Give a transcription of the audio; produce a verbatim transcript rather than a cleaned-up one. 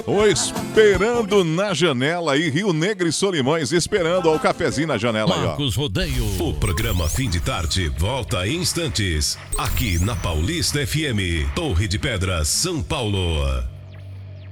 Ô, esperando na janela aí, Rio Negro e Solimões, esperando ó, o cafezinho na janela aí, ó. Marcos Rodeio. O programa Fim de Tarde volta em instantes. Aqui na Paulista F M, Torre de Pedras, São Paulo.